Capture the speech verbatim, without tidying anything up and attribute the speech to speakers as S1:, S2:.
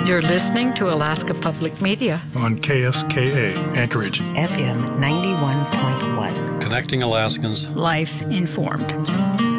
S1: You're listening to Alaska Public Media
S2: on K S K A, Anchorage,
S3: F M ninety-one point one.
S4: Connecting Alaskans.
S1: Life informed.